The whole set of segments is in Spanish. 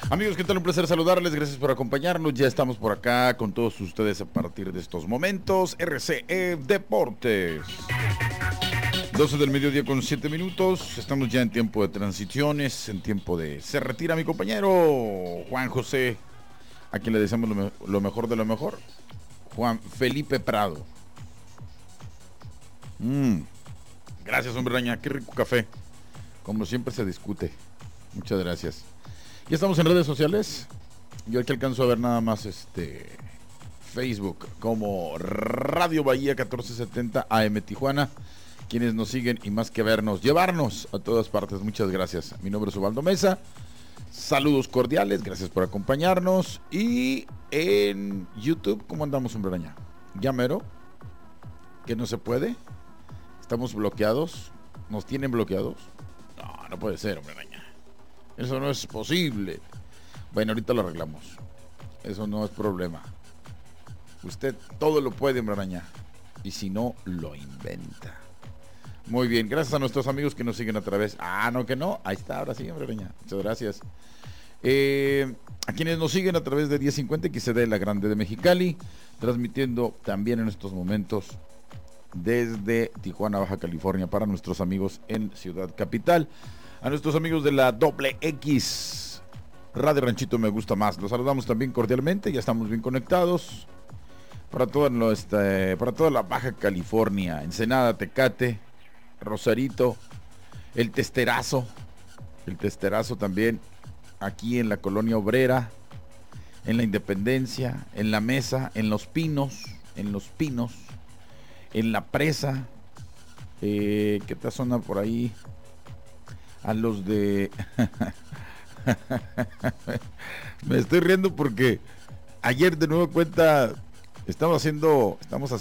Amigos, ¿qué tal? Un placer saludarles, gracias por acompañarnos. Ya estamos por acá con todos ustedes a partir de estos momentos. RCE Deportes. 12 del mediodía con 7 minutos. Estamos ya en tiempo de transiciones, en tiempo de... Se retira mi compañero Juan José, a quien le deseamos lo mejor de lo mejor. Juan Felipe Prado. Gracias, hombre araña, qué rico café. Como siempre se discute. Muchas gracias. Ya estamos en redes sociales. Yo aquí alcanzo a ver nada más Facebook como Radio Bahía 1470 AM Tijuana. Quienes nos siguen y más que vernos, llevarnos a todas partes. Muchas gracias. Mi nombre es Ubaldo Mesa. Saludos cordiales, gracias por acompañarnos. Y en YouTube, ¿cómo andamos, hombre araña? ¿Ya mero? ¿Que no se puede? ¿Estamos bloqueados? ¿Nos tienen bloqueados? No, no puede ser, hombre araña. Eso no es posible. Bueno, ahorita lo arreglamos. Eso no es problema. Usted todo lo puede, hombre araña. Y si no, lo inventa. Muy bien, gracias a nuestros amigos que nos siguen a través. No, que no. Ahí está, ahora sí, hombre araña. Muchas gracias. A quienes nos siguen a través de 1050 XD La Grande de Mexicali, transmitiendo también en estos momentos desde Tijuana, Baja California, para nuestros amigos en Ciudad Capital. A nuestros amigos de la Doble X Radio Ranchito Me Gusta Más, los saludamos también cordialmente. Ya estamos bien conectados para toda la Baja California, Ensenada, Tecate, Rosarito, el Testerazo también, aquí en la Colonia Obrera, en la Independencia, en la Mesa, en Los Pinos, en la Presa, ¿qué tal zona por ahí? A los de... Me estoy riendo porque ayer de nuevo cuenta estamos haciendo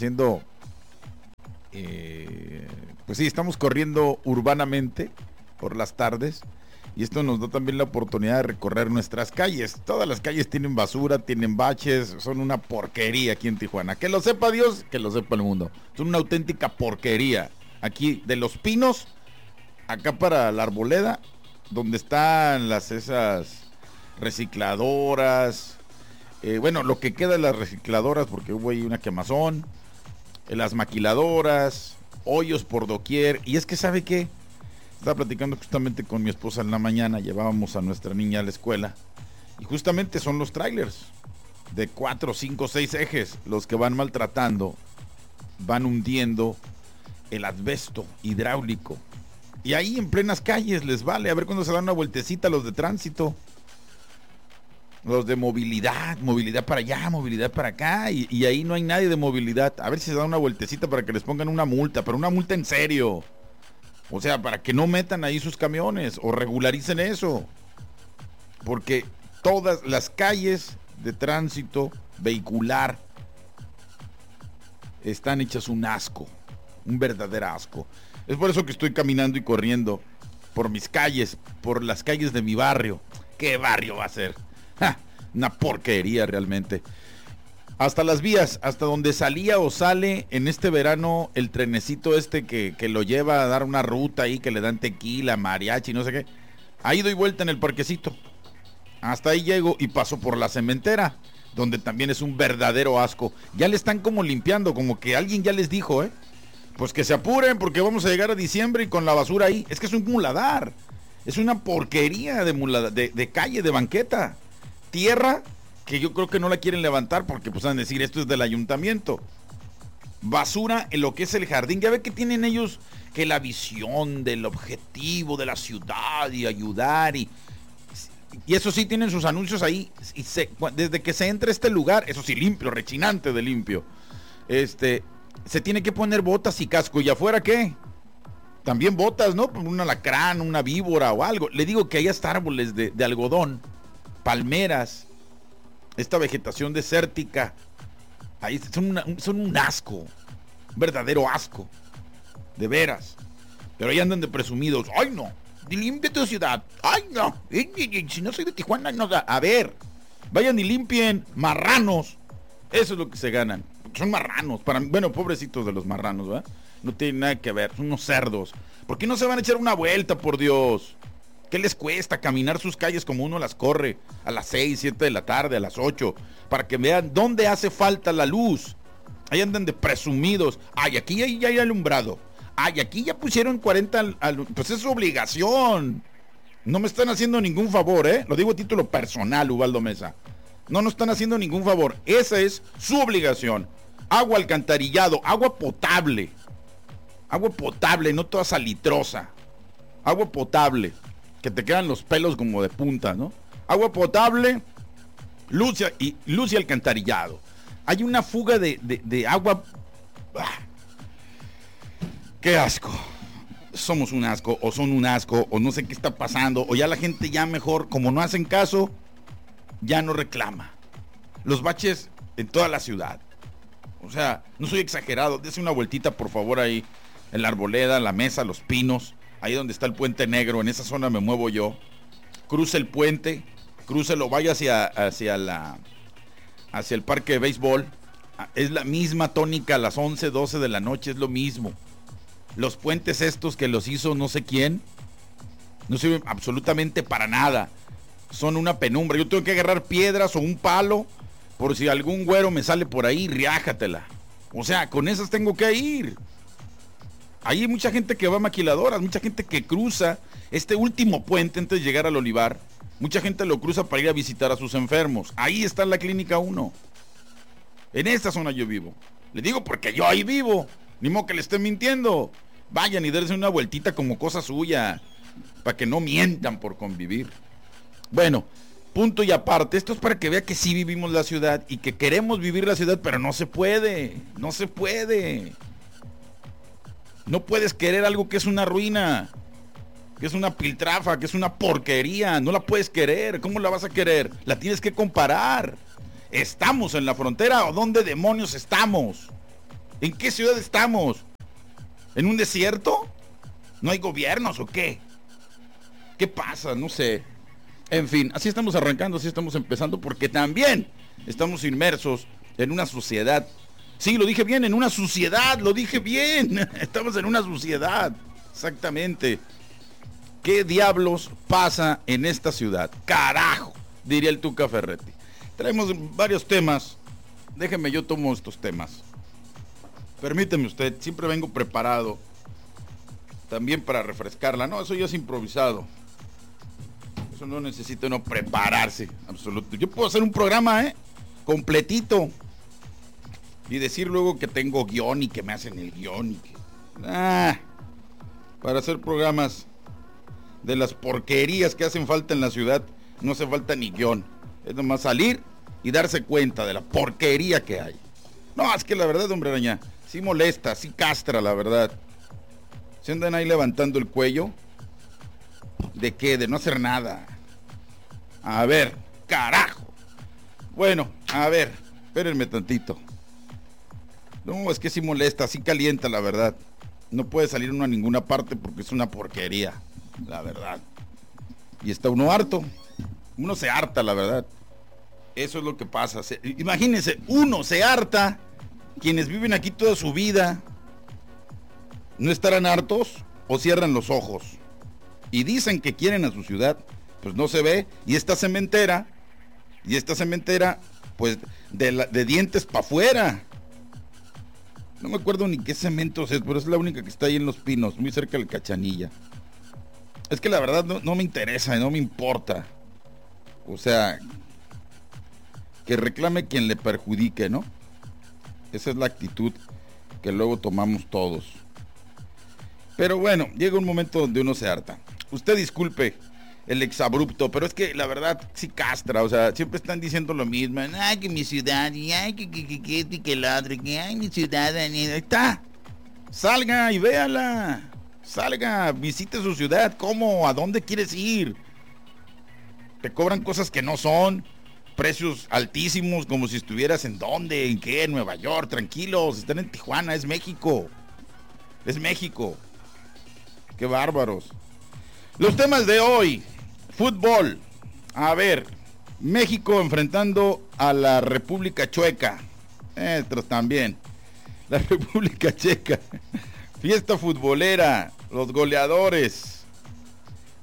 pues sí, estamos corriendo urbanamente por las tardes, y esto nos da también la oportunidad de recorrer nuestras calles. Todas las calles tienen basura, tienen baches, son una porquería aquí en Tijuana. Que lo sepa Dios, que lo sepa el mundo. Son una auténtica porquería. Aquí de Los Pinos, acá para la Arboleda, donde están esas recicladoras, bueno, lo que queda de las recicladoras, porque hubo ahí una quemazón, las maquiladoras, hoyos por doquier. Y es que, ¿sabe qué? Estaba platicando justamente con mi esposa en la mañana, llevábamos a nuestra niña a la escuela, y justamente son los trailers de 4, 5, 6 ejes los que van maltratando, van hundiendo el asbesto hidráulico. Y ahí en plenas calles les vale. A ver cuándo se dan una vueltecita los de tránsito, los de movilidad para allá, movilidad para acá, y ahí no hay nadie de movilidad. A ver si se dan una vueltecita para que les pongan una multa, pero una multa en serio. O sea, para que no metan ahí sus camiones o regularicen eso. Porque todas las calles de tránsito vehicular están hechas un asco, un verdadero asco. Es por eso que estoy caminando y corriendo por mis calles, por las calles de mi barrio. ¿Qué barrio va a ser? Una porquería realmente. Hasta las vías, hasta donde salía o sale en este verano el trenecito que lo lleva a dar una ruta ahí, que le dan tequila, mariachi, no sé qué. Ahí doy vuelta en el parquecito. Hasta ahí llego y paso por la cementera, donde también es un verdadero asco. Ya le están como limpiando, como que alguien ya les dijo, pues que se apuren porque vamos a llegar a diciembre y con la basura ahí. Es que es un muladar. Es una porquería de calle, de banqueta. Tierra que yo creo que no la quieren levantar porque pues van a decir, esto es del ayuntamiento. Basura en lo que es el jardín. Ya ve que tienen ellos que la visión del objetivo de la ciudad y ayudar y eso sí, tienen sus anuncios ahí. Y desde que se entra a este lugar, eso sí, limpio, rechinante de limpio. Se tiene que poner botas y casco. ¿Y afuera qué? También botas, ¿no? Un alacrán, una víbora o algo. Le digo que hay hasta árboles de algodón, palmeras, esta vegetación desértica. Ahí son un asco, un verdadero asco, de veras. Pero ahí andan de presumidos. ¡Ay, no! Limpia tu ciudad. ¡Ay, no! Si no soy de Tijuana, no da. A ver, vayan y limpien, marranos. Eso es lo que se ganan. Son marranos. Bueno, pobrecitos de los marranos, ¿verdad? No tienen nada que ver, son unos cerdos. ¿Por qué no se van a echar una vuelta, por Dios? ¿Qué les cuesta caminar sus calles como uno las corre a las 6, 7 de la tarde, a las 8, para que vean dónde hace falta la luz? Ahí andan de presumidos. Ay, aquí ya hay alumbrado. Ay, aquí ya pusieron 40 pues es su obligación. No me están haciendo ningún favor, lo digo a título personal, Ubaldo Mesa. No nos están haciendo ningún favor. Esa es su obligación. Agua alcantarillado, agua potable. Agua potable, no toda salitrosa. Agua potable, que te quedan los pelos como de punta, ¿no? Agua potable, luz y alcantarillado. Hay una fuga de agua. ¡Qué asco! Somos un asco, o son un asco, o no sé qué está pasando, o ya la gente ya mejor, como no hacen caso, ya no reclama. Los baches en toda la ciudad. O sea, no soy exagerado. Dese una vueltita, por favor, ahí en la Arboleda, la Mesa, Los Pinos, ahí donde está el Puente Negro, en esa zona me muevo yo. Cruce el puente, crucelo, vaya hacia el parque de béisbol. Es la misma tónica a las 11, 12 de la noche, es lo mismo. Los puentes estos que los hizo no sé quién, no sirven absolutamente para nada. Son una penumbra. Yo tengo que agarrar piedras o un palo por si algún güero me sale por ahí, riájatela. O sea, con esas tengo que ir. Ahí hay mucha gente que va a maquiladoras, mucha gente que cruza este último puente antes de llegar al Olivar. Mucha gente lo cruza para ir a visitar a sus enfermos. Ahí está la Clínica 1. En esta zona yo vivo. Le digo porque yo ahí vivo. Ni modo que le estén mintiendo. Vayan y dense una vueltita como cosa suya, para que no mientan por convivir. Bueno, punto y aparte. Esto es para que vea que sí vivimos la ciudad y que queremos vivir la ciudad, pero no se puede. No se puede. No puedes querer algo que es una ruina, que es una piltrafa, que es una porquería. No la puedes querer. ¿Cómo la vas a querer? La tienes que comparar. ¿Estamos en la frontera o dónde demonios estamos? ¿En qué ciudad estamos? ¿En un desierto? ¿No hay gobiernos o qué? ¿Qué pasa? No sé. En fin, así estamos arrancando, así estamos empezando, porque también estamos inmersos en una sociedad. Sí, lo dije bien, en una sociedad, lo dije bien. Estamos en una sociedad, exactamente. ¿Qué diablos pasa en esta ciudad? Carajo, diría el Tuca Ferretti. Traemos varios temas. Déjeme, yo tomo estos temas. Permíteme usted, siempre vengo preparado. También para refrescarla. No, eso ya es improvisado. Eso no necesita uno prepararse, absoluto. Yo puedo hacer un programa, completito. Y decir luego que tengo guión y que me hacen el guión. Para hacer programas de las porquerías que hacen falta en la ciudad, no hace falta ni guión. Es nomás salir y darse cuenta de la porquería que hay. No, es que la verdad, hombre araña, sí molesta, sí castra, la verdad. Se andan ahí levantando el cuello. ¿De qué? De no hacer nada. A ver, carajo. Bueno, a ver, espérenme tantito. No, es que sí molesta, sí calienta, la verdad. No puede salir uno a ninguna parte porque es una porquería, la verdad. Y está uno harto. Uno se harta, la verdad. Eso es lo que pasa. Imagínense, uno se harta. Quienes viven aquí toda su vida, ¿no estarán hartos o cierran los ojos? Y dicen que quieren a su ciudad, pues no se ve. Y esta cementera, pues de dientes para afuera. No me acuerdo ni qué cemento es, pero es la única que está ahí en Los Pinos, muy cerca del Cachanilla. Es que la verdad no me interesa, no me importa. O sea, que reclame quien le perjudique, ¿no? Esa es la actitud que luego tomamos todos. Pero bueno, llega un momento donde uno se harta. Usted disculpe el exabrupto, pero es que la verdad sí castra. O sea, siempre están diciendo lo mismo. Ay, que mi ciudad, y ay, que el otro, que ay, mi ciudad. Ahí está. Salga y véala. Salga, visite su ciudad. ¿Cómo? ¿A dónde quieres ir? Te cobran cosas que no son. Precios altísimos, como si estuvieras en dónde, en qué, en Nueva York. Tranquilos, están en Tijuana, es México. Es México. Qué bárbaros. Los temas de hoy. Fútbol. A ver, México enfrentando a la República Chueca. Estos también. La República Checa. Fiesta futbolera. Los goleadores.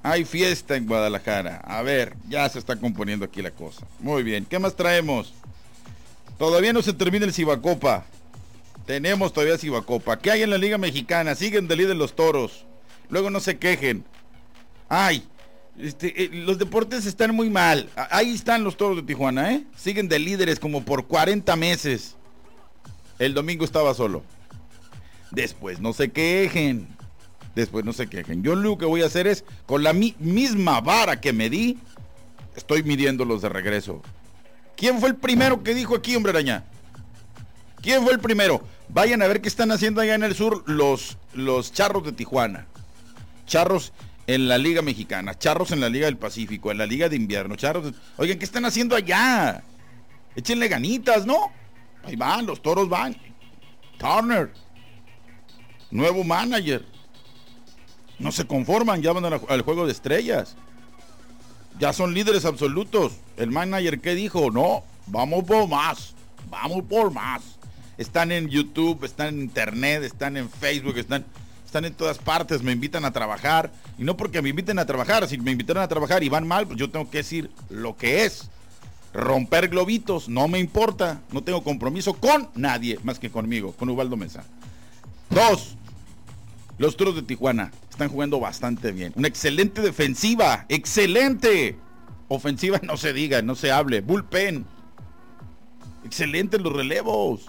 Hay fiesta en Guadalajara. A ver, ya se está componiendo aquí la cosa. Muy bien, ¿qué más traemos? Todavía no se termina el Cibacopa. Tenemos todavía Cibacopa. ¿Qué hay en la Liga Mexicana? Siguen de líder los Toros. Luego no se quejen. Ay, los deportes están muy mal. Ahí están los Toros de Tijuana, ¿eh? Siguen de líderes como por 40 meses. El domingo estaba solo. Después no se quejen. Yo lo que voy a hacer es, con la misma vara que me di, estoy midiéndolos de regreso. ¿Quién fue el primero que dijo aquí, hombre araña? ¿Quién fue el primero? Vayan a ver qué están haciendo allá en el sur los Charros de Tijuana. Charros en la Liga Mexicana, Charros en la Liga del Pacífico, en la Liga de Invierno, Oigan, ¿qué están haciendo allá? Échenle ganitas, ¿no? Ahí van, los Toros van. Turner, nuevo manager. No se conforman, ya van al juego de estrellas. Ya son líderes absolutos. El manager, ¿qué dijo? No, vamos por más. Están en YouTube, están en internet, están en Facebook, están en todas partes, me invitan a trabajar. Y no porque me inviten a trabajar, si me invitaron a trabajar y van mal, pues yo tengo que decir lo que es. Romper globitos, no me importa. No tengo compromiso con nadie más que conmigo, con Ubaldo Mesa. 2. Los Toros de Tijuana están jugando bastante bien. Una excelente defensiva. ¡Excelente! Ofensiva no se diga, no se hable. Bullpen. Excelentes los relevos.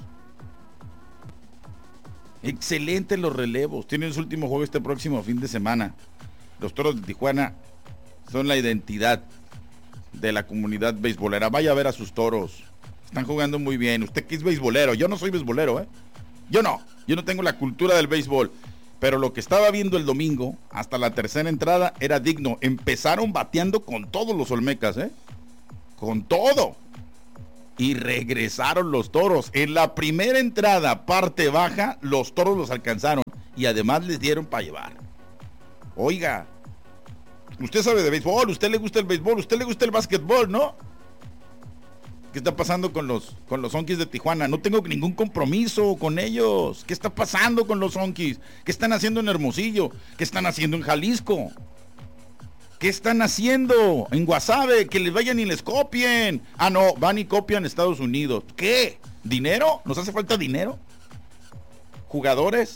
Tienen su último juego este próximo fin de semana. Los Toros de Tijuana son la identidad de la comunidad beisbolera. Vaya a ver a sus toros. Están jugando muy bien. Usted que es beisbolero. Yo no soy beisbolero, ¿eh? Yo no tengo la cultura del béisbol. Pero lo que estaba viendo el domingo, hasta la tercera entrada, era digno. Empezaron bateando con todos los olmecas, ¿eh? Con todo. Y regresaron los Toros. En la primera entrada, parte baja, los Toros los alcanzaron. Y además les dieron para llevar. Oiga, usted sabe de béisbol, usted le gusta el béisbol, usted le gusta el básquetbol, ¿no? ¿Qué está pasando con los Honkis de Tijuana? No tengo ningún compromiso con ellos. ¿Qué está pasando con los Honkis? ¿Qué están haciendo en Hermosillo? ¿Qué están haciendo en Jalisco? ¿Qué están haciendo en Guasave? Que les vayan y les copien. Ah, no, van y copian Estados Unidos. ¿Qué? ¿Dinero? ¿Nos hace falta dinero? ¿Jugadores?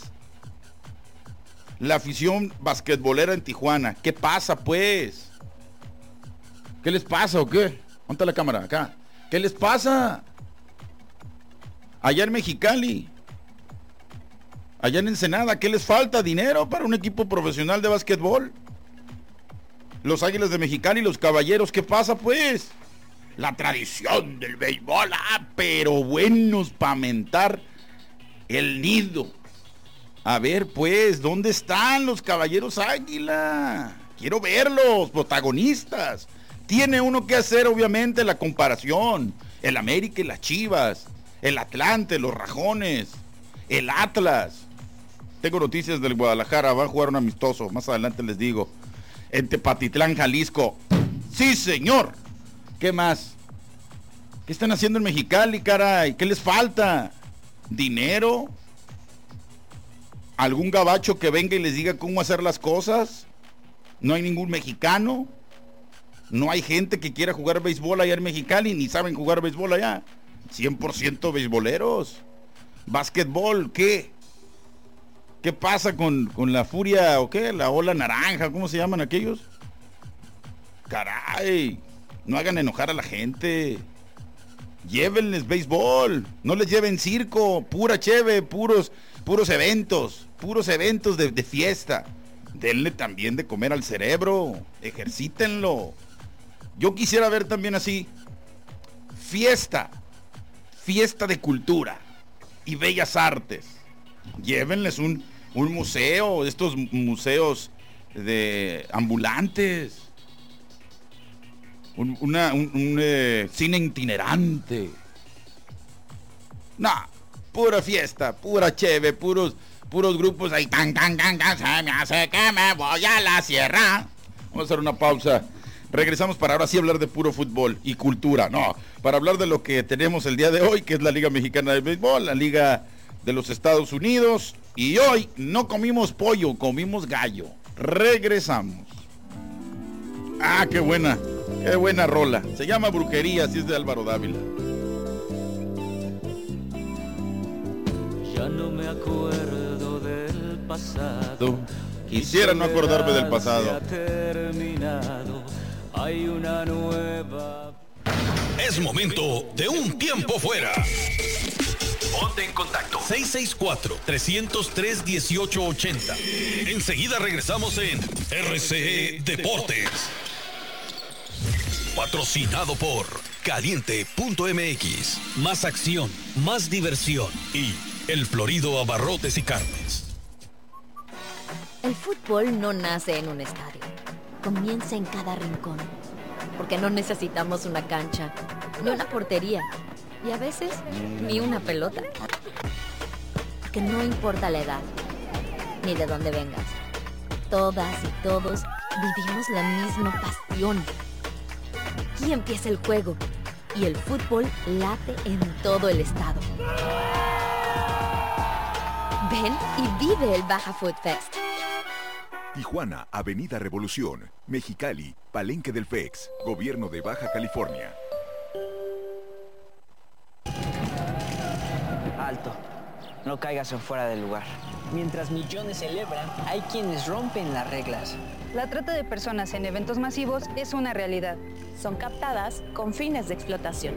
La afición basquetbolera en Tijuana. ¿Qué pasa, pues? ¿Qué les pasa o qué? ¿Dónde está la cámara? Acá. ¿Qué les pasa? Allá en Mexicali, allá en Ensenada, ¿qué les falta? ¿Dinero para un equipo profesional de básquetbol? Los Águilas de Mexicali, los Caballeros, ¿qué pasa pues? La tradición del béisbol, pero buenos para mentar el nido. A ver pues, ¿dónde están los Caballeros Águila? Quiero verlos, protagonistas. Tiene uno que hacer obviamente la comparación. El América y las Chivas, el Atlante, los Rajones, el Atlas. Tengo noticias del Guadalajara, va a jugar un amistoso, más adelante les digo. En Tepatitlán, Jalisco. Sí, señor. ¿Qué más? ¿Qué están haciendo en Mexicali, caray? ¿Qué les falta? ¿Dinero? ¿Algún gabacho que venga y les diga cómo hacer las cosas? ¿No hay ningún mexicano? No hay gente que quiera jugar béisbol allá en Mexicali, ni saben jugar béisbol allá. 100% beisboleros. Básquetbol, ¿qué? ¿Qué pasa con la furia o qué? La ola naranja, ¿cómo se llaman aquellos? Caray, no hagan enojar a la gente. Llévenles béisbol, no les lleven circo, pura cheve, puros eventos de fiesta. Denle también de comer al cerebro, ejercítenlo. Yo quisiera ver también así, fiesta de cultura y bellas artes. Llévenles un museo, estos museos de ambulantes, un cine itinerante. No, pura fiesta, pura cheve, puros grupos ahí, se me hace que me voy a la sierra. Vamos a hacer una pausa. Regresamos para ahora sí hablar de puro fútbol y cultura. No, para hablar de lo que tenemos el día de hoy, que es la Liga Mexicana de Béisbol, la Liga de los Estados Unidos. Y hoy no comimos pollo, comimos gallo. Regresamos. Ah, qué buena rola. Se llama Brujería, así es de Álvaro Dávila. Ya no me acuerdo del pasado. Quisiera no acordarme del pasado. Se ha terminado. Hay una nueva. Es momento de un tiempo fuera. Ponte en contacto. 664-303-1880. Enseguida regresamos en RCE Deportes. Patrocinado por Caliente.mx. Más acción, más diversión. Y El Florido Abarrotes y Carnes. El fútbol no nace en un estadio. Comienza en cada rincón. Porque no necesitamos una cancha, ni una portería. Y a veces, ni una pelota. Porque no importa la edad, ni de dónde vengas. Todas y todos vivimos la misma pasión. Aquí empieza el juego. Y el fútbol late en todo el estado. Ven y vive el Baja Food Fest. Tijuana, Avenida Revolución, Mexicali, Palenque del FEX, Gobierno de Baja California. Alto, no caigas en fuera del lugar. Mientras millones celebran, hay quienes rompen las reglas. La trata de personas en eventos masivos es una realidad. Son captadas con fines de explotación.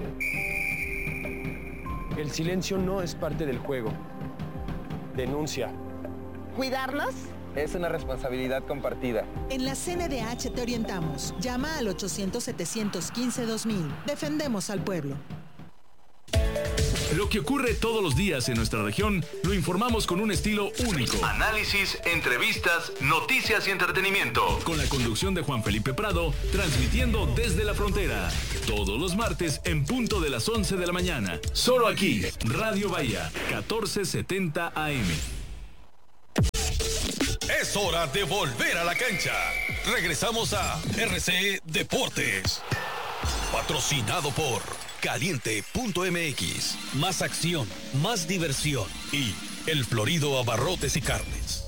El silencio no es parte del juego. Denuncia. ¿Cuidarlos? Es una responsabilidad compartida. En la CNDH te orientamos. Llama al 800-715-2000. Defendemos al pueblo. Lo que ocurre todos los días en nuestra región lo informamos con un estilo único. Análisis, entrevistas, noticias y entretenimiento. Con la conducción de Juan Felipe Prado, transmitiendo desde la frontera. Todos los martes en punto de las 11 de la mañana. Solo aquí, Radio Bahía, 1470 AM. Es hora de volver a la cancha. Regresamos a RCE Deportes. Patrocinado por Caliente.mx. Más acción, más diversión. Y El Florido Abarrotes y Carnes.